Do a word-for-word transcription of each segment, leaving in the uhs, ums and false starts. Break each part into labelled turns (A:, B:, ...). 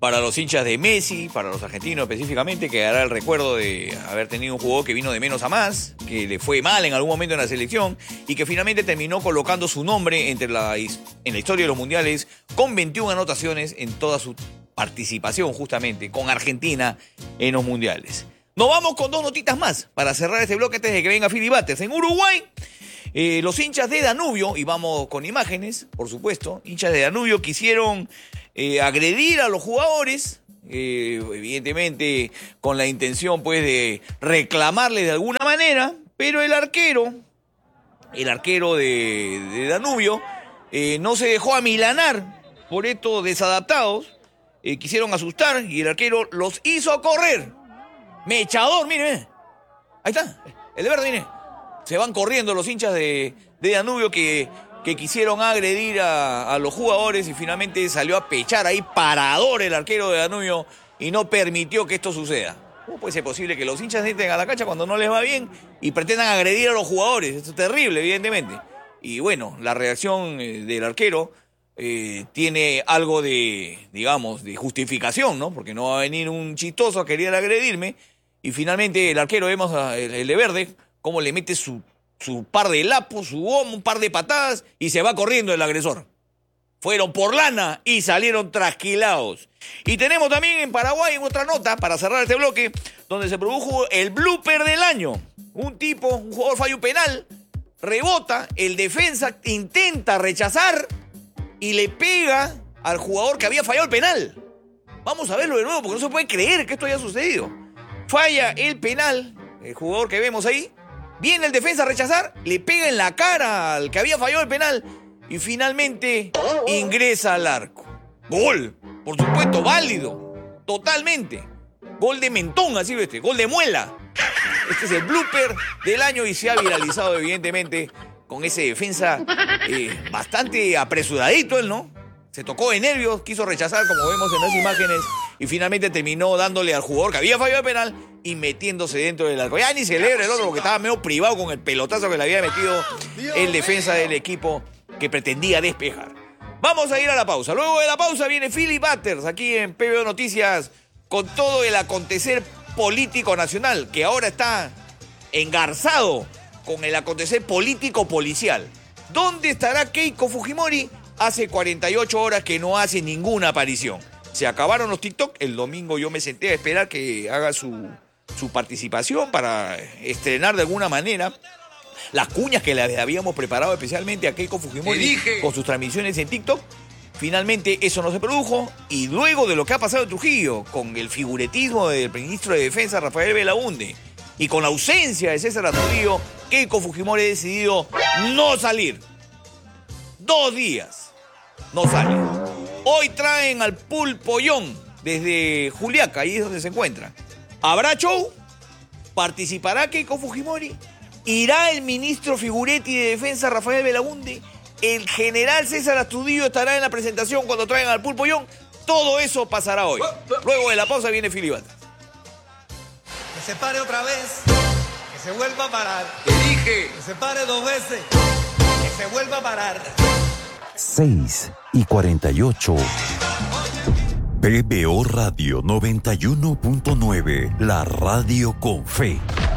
A: Para los hinchas de Messi, para los argentinos específicamente, quedará el recuerdo de haber tenido un jugador que vino de menos a más, que le fue mal en algún momento en la selección y que finalmente terminó colocando su nombre entre la, en la historia de los mundiales con veintiuna anotaciones en toda su participación justamente con Argentina en los mundiales. Nos vamos con dos notitas más para cerrar este bloque antes de que venga Philly Butters. En Uruguay, eh, los hinchas de Danubio, y vamos con imágenes, por supuesto, hinchas de Danubio quisieron eh, agredir a los jugadores, eh, evidentemente con la intención pues de reclamarles de alguna manera, pero el arquero, el arquero de, de Danubio, eh, no se dejó amilanar por estos desadaptados, eh, quisieron asustar y el arquero los hizo correr. Mechador, mire, ahí está, el de verde, mire. Se van corriendo los hinchas de, de Danubio que, que quisieron agredir a, a los jugadores y finalmente salió a pechar ahí parador el arquero de Danubio y no permitió que esto suceda. ¿Cómo puede ser posible que los hinchas entren a la cancha cuando no les va bien y pretendan agredir a los jugadores? Esto es terrible, evidentemente. Y bueno, la reacción del arquero eh, tiene algo de, digamos, de justificación, ¿no? Porque no va a venir un chistoso a querer agredirme. Y finalmente el arquero, vemos el, el de verde, cómo le mete su, su par de lapos, su homo, un par de patadas y se va corriendo el agresor. Fueron por lana y salieron trasquilados. Y tenemos también en Paraguay otra nota para cerrar este bloque, donde se produjo el blooper del año. Un tipo, un jugador falla un penal, rebota, el defensa intenta rechazar y le pega al jugador que había fallado el penal. Vamos a verlo de nuevo porque no se puede creer que esto haya sucedido. Falla el penal, el jugador que vemos ahí, viene el defensa a rechazar, le pega en la cara al que había fallado el penal y finalmente ingresa al arco. Gol, por supuesto, válido, totalmente. Gol de mentón, así este, gol de muela. Este es el blooper del año y se ha viralizado evidentemente con ese defensa eh, bastante apresuradito él, ¿no? Se tocó de nervios, quiso rechazar como vemos en las imágenes y finalmente terminó dándole al jugador que había fallado el penal y metiéndose dentro del arco. Ya ni celebra el otro porque estaba medio privado con el pelotazo que le había metido el defensa del equipo que pretendía despejar. Vamos a ir a la pausa. Luego de la pausa viene Philly Butters aquí en P B O Noticias con todo el acontecer político nacional que ahora está engarzado con el acontecer político policial. ¿Dónde estará Keiko Fujimori? Hace cuarenta y ocho horas que no hace ninguna aparición. Se acabaron los TikTok. El domingo yo me senté a esperar que haga su, su participación para estrenar de alguna manera las cuñas que le habíamos preparado especialmente a Keiko Fujimori con sus transmisiones en TikTok. Finalmente eso no se produjo y luego de lo que ha pasado en Trujillo con el figuretismo del ministro de Defensa Rafael Belaunde y con la ausencia de César Astudillo, Keiko Fujimori ha decidido no salir. Dos días no sale. Hoy traen al Pulpollón desde Juliaca, ahí es donde se encuentra. ¿Habrá show? ¿Participará Keiko Fujimori? ¿Irá el ministro Figuretti de Defensa Rafael Belaunde? ¿El general César Astudillo estará en la presentación cuando traigan al Pulpollón? Todo eso pasará hoy. Luego de la pausa viene Philly Butters.
B: Que se pare otra vez, que se vuelva a parar. Te dije. Que se pare dos veces, que se vuelva a parar.
C: seis y cuarenta y ocho. P B O Radio noventa y uno punto nueve, la radio con fe.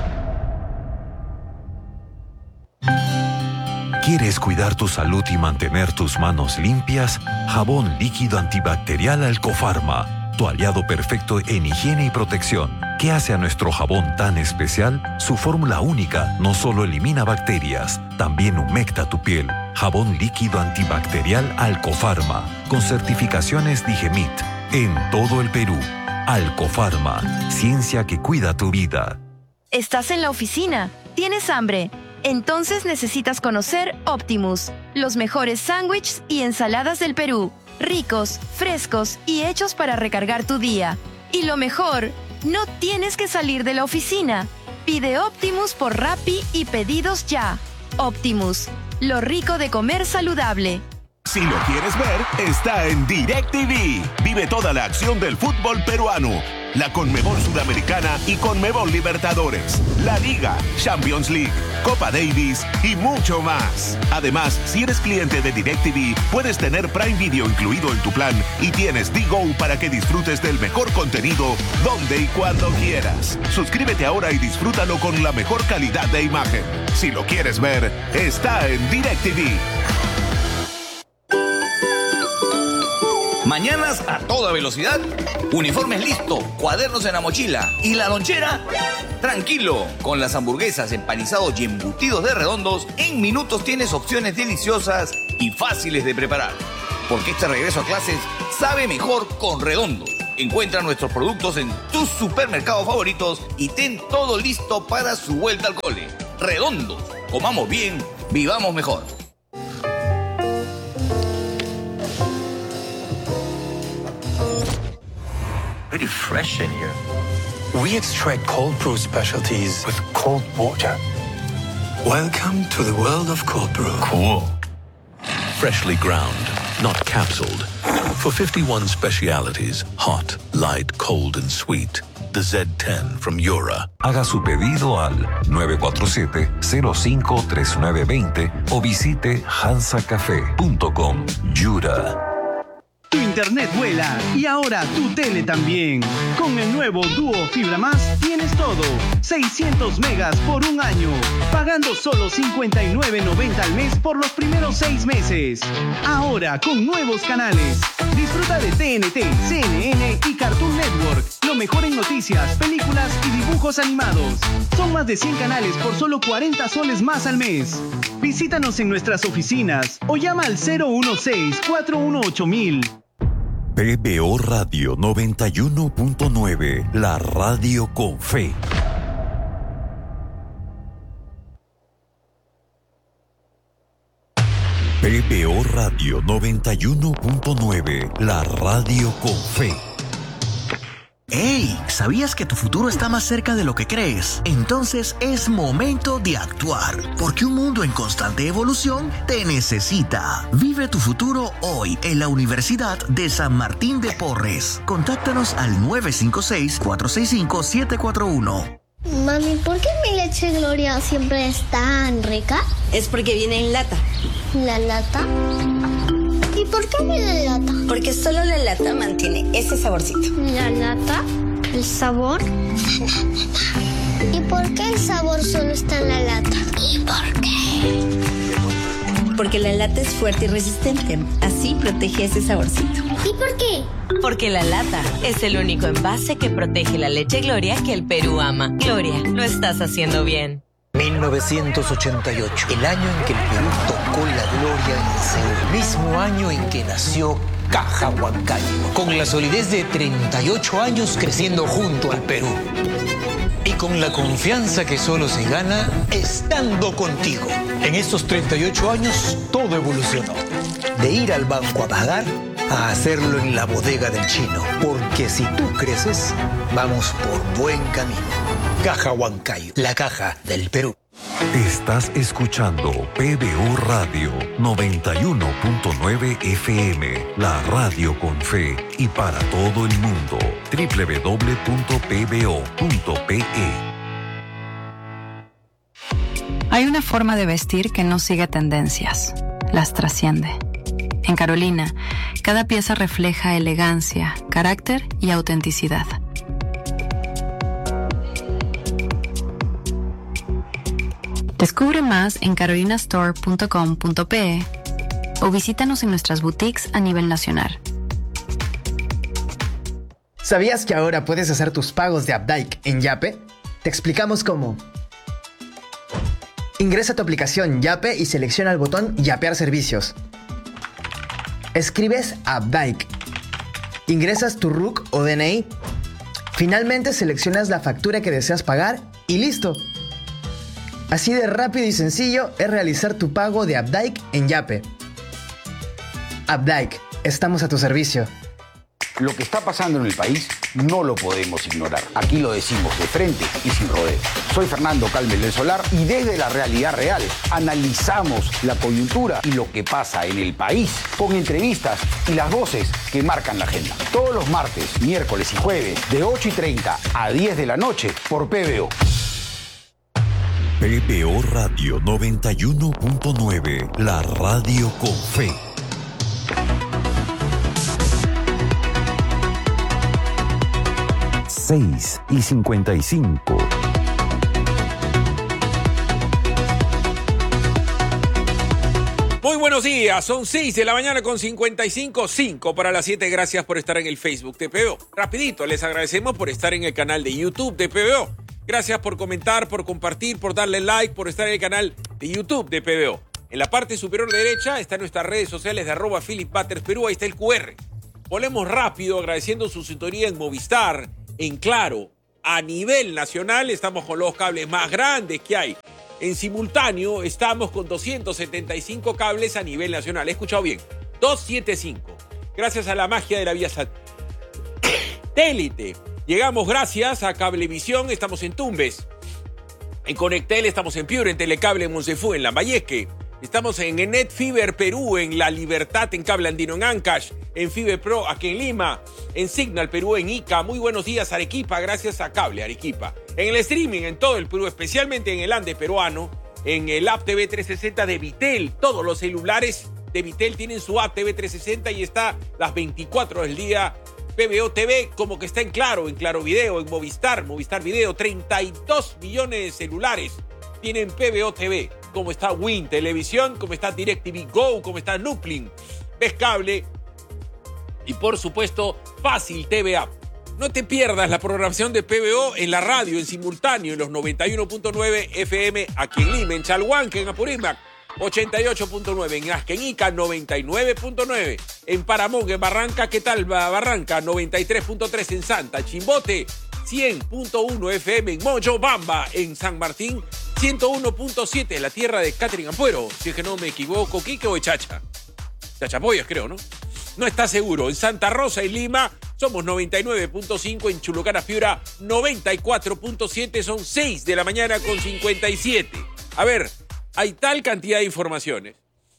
C: ¿Quieres cuidar tu salud y mantener tus manos limpias? Jabón líquido antibacterial Alcofarma, tu aliado perfecto en higiene y protección. ¿Qué hace a nuestro jabón tan especial? Su fórmula única no solo elimina bacterias, también humecta tu piel. Jabón líquido antibacterial Alcofarma, con certificaciones Digemit, en todo el Perú. Alcofarma, ciencia que cuida tu vida.
D: ¿Estás en la oficina? ¿Tienes hambre? Entonces necesitas conocer Optimus, los mejores sándwiches y ensaladas del Perú. Ricos, frescos y hechos para recargar tu día. Y lo mejor, no tienes que salir de la oficina. Pide Optimus por Rappi y pedidos ya. Optimus, lo rico de comer saludable.
E: Si lo quieres ver, está en DirecTV. Vive toda la acción del fútbol peruano, la Conmebol Sudamericana y Conmebol Libertadores, la Liga, Champions League, Copa Davis y mucho más. Además, si eres cliente de DirecTV, puedes tener Prime Video incluido en tu plan y tienes D-Go para que disfrutes del mejor contenido donde y cuando quieras. Suscríbete ahora y disfrútalo con la mejor calidad de imagen. Si lo quieres ver, está en DirecTV.
A: Mañanas a toda velocidad, uniformes listo, cuadernos en la mochila y la lonchera. Tranquilo, con las hamburguesas, empanizados y embutidos de Redondos, en minutos tienes opciones deliciosas y fáciles de preparar. Porque este regreso a clases sabe mejor con Redondos. Encuentra nuestros productos en tus supermercados favoritos y ten todo listo para su vuelta al cole. Redondos, comamos bien, vivamos mejor.
F: Pretty fresh in here. We extract cold brew specialties with cold water. Welcome to the world of cold brew.
C: Cool. Freshly ground, not capsuled. For fifty-one specialities, hot, light, cold and sweet. The Z ten from Yura. Haga su pedido al nueve cuatro siete, cero cinco tres nueve dos cero o visite hansa café punto com. Yura.
G: Tu internet vuela y ahora tu tele también. Con el nuevo Duo Fibra Más tienes todo. seiscientos megas por un año. Pagando solo cincuenta y nueve noventa al mes por los primeros seis meses. Ahora con nuevos canales. Disfruta de T N T, C N N y Cartoon Network. Lo mejor en noticias, películas y dibujos animados. Son más de cien canales por solo cuarenta soles más al mes. Visítanos en nuestras oficinas o llama al cero uno seis, cuatro uno ocho mil.
C: P B O Radio noventa y uno punto nueve, la radio con fe. P B O Radio noventa y uno punto nueve, la radio con fe.
H: ¡Hey! ¿Sabías que tu futuro está más cerca de lo que crees? Entonces es momento de actuar, porque un mundo en constante evolución te necesita. Vive tu futuro hoy en la Universidad de San Martín de Porres. Contáctanos al nueve cinco seis, cuatro seis cinco, siete cuatro uno.
I: Mami, ¿por qué mi leche Gloria siempre es tan rica?
J: Es porque viene en lata.
I: ¿La lata? ¿Y por qué viene en lata?
J: Porque solo la lata mantiene ese saborcito.
I: ¿La lata? ¿El sabor? ¿Y por qué el sabor solo está en la lata? ¿Y por qué?
J: Porque la lata es fuerte y resistente. Así protege ese saborcito.
I: ¿Y por qué?
K: Porque la lata es el único envase que protege la leche Gloria que el Perú ama. Gloria, lo estás haciendo bien.
L: mil novecientos ochenta y ocho, el año en que el Perú tocó la gloria en Seúl. El mismo año en que nació Caja Huancayo. Con la solidez de treinta y ocho años creciendo junto al Perú. Y con la confianza que solo se gana estando contigo. En estos treinta y ocho años todo evolucionó. De ir al banco a pagar a hacerlo en la bodega del chino. Porque si tú creces, vamos por buen camino. Caja Huancayo, la caja del Perú.
C: Estás escuchando P B O Radio noventa y uno punto nueve F M, la radio con fe y para todo el mundo. doble u doble u doble u punto p b o punto p e.
M: Hay una forma de vestir que no sigue tendencias, las trasciende. En Carolina, cada pieza refleja elegancia, carácter y autenticidad. Descubre más en carolina store punto com punto p e o visítanos en nuestras boutiques a nivel nacional.
N: ¿Sabías que ahora puedes hacer tus pagos de Updike en Yape? Te explicamos cómo. Ingresa a tu aplicación Yape y selecciona el botón Yapear servicios. Escribes Updike. Ingresas tu R U C o D N I. Finalmente seleccionas la factura que deseas pagar y listo. Así de rápido y sencillo es realizar tu pago de Updike en Yape. Updike, estamos a tu servicio.
O: Lo que está pasando en el país no lo podemos ignorar. Aquí lo decimos de frente y sin rodeos. Soy Fernando Calmes del Solar y desde la realidad real analizamos la coyuntura y lo que pasa en el país con entrevistas y las voces que marcan la agenda. Todos los martes, miércoles y jueves de ocho y treinta a diez de la noche por P B O.
C: P B O Radio noventa y uno punto nueve, la radio con fe. seis y cincuenta y cinco.
P: Muy buenos días, son seis de la mañana con cincuenta y cinco, cinco para las siete. Gracias por estar en el Facebook de P B O. Rapidito, les agradecemos por estar en el canal de YouTube de P B O. Gracias por comentar, por compartir, por darle like, por estar en el canal de YouTube de P B O. En la parte superior derecha están nuestras redes sociales de arroba Philip Butters Perú, ahí está el cu erre. Volvemos rápido agradeciendo su sintonía en Movistar, en Claro. A nivel nacional estamos con los cables más grandes que hay. En simultáneo estamos con doscientos setenta y cinco cables a nivel nacional. He escuchado bien, doscientos setenta y cinco. Gracias a la magia de la vía satélite. Llegamos gracias a Cablevisión, estamos en Tumbes. En Conectel estamos en Piura, en Telecable en Monsefú, en Lambayeque. Estamos en NetFiber Perú, en La Libertad, en Cable Andino, en Ancash, en Fiber Pro, aquí en Lima, en Signal Perú, en Ica. Muy buenos días, Arequipa, gracias a Cable Arequipa. En el streaming, en todo el Perú, especialmente en el Ande peruano, en el app T V trescientos sesenta de Vitel. Todos los celulares de Vitel tienen su app T V trescientos sesenta y está las veinticuatro del día. P B O T V, como que está en Claro, en Claro Video, en Movistar, Movistar Video. treinta y dos millones de celulares tienen P B O T V. Como está Win Televisión, como está DirecTV Go, como está Nuclin, Ves Cable y por supuesto Fácil T V App. No te pierdas la programación de P B O en la radio, en simultáneo, en los noventa y uno punto nueve F M aquí en Lima, en Chalhuanca, en Apurímac, ochenta y ocho punto nueve, en Asquenica, noventa y nueve punto nueve, en Paramón, en Barranca, ¿qué tal Barranca? noventa y tres punto tres en Santa, Chimbote, cien punto uno F M, en Moyobamba, en San Martín, ciento uno punto siete, en la tierra de Catherine Ampuero, si es que no me equivoco, Quique o Chacha. Chachapoyas creo, ¿no? No está seguro. En Santa Rosa y Lima somos noventa y nueve punto cinco, en Chulucana Piura noventa y cuatro punto siete, son seis de la mañana con cincuenta y siete. A ver, hay tal cantidad de informaciones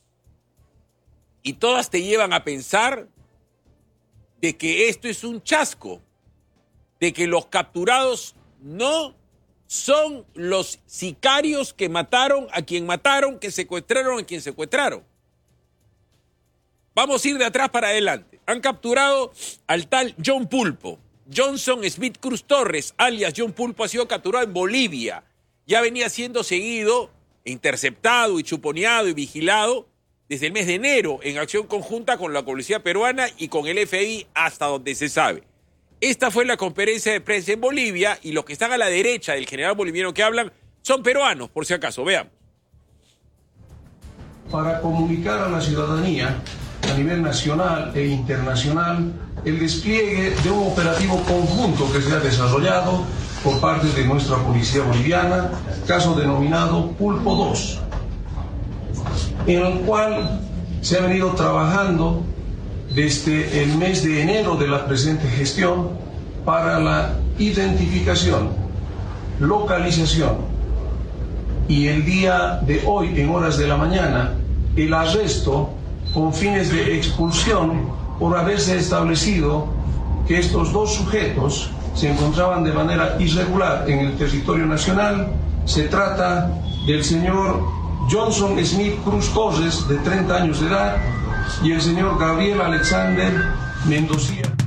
P: y todas te llevan a pensar de que esto es un chasco, de que los capturados no son los sicarios que mataron a quien mataron, que secuestraron a quien secuestraron. Vamos a ir de atrás para adelante. Han capturado al tal John Pulpo. Johnson Smith Cruz Torres, alias John Pulpo, ha sido capturado en Bolivia. Ya venía siendo seguido, interceptado y chuponeado y vigilado desde el mes de enero en acción conjunta con la policía peruana y con el F B I hasta donde se sabe. Esta fue la conferencia de prensa en Bolivia y los que están a la derecha del general boliviano que hablan son peruanos, por si acaso. Veamos.
Q: Para comunicar a la ciudadanía a nivel nacional e internacional el despliegue de un operativo conjunto que se ha desarrollado por parte de nuestra policía boliviana, caso denominado Pulpo dos, en el cual se ha venido trabajando desde el mes de enero de la presente gestión para la identificación, localización y el día de hoy, en horas de la mañana, el arresto con fines de expulsión por haberse establecido que estos dos sujetos se encontraban de manera irregular en el territorio nacional. Se trata del señor Johnson Smith Cruz Torres, de treinta años de edad, y el señor Gabriel Alexander Mendoza.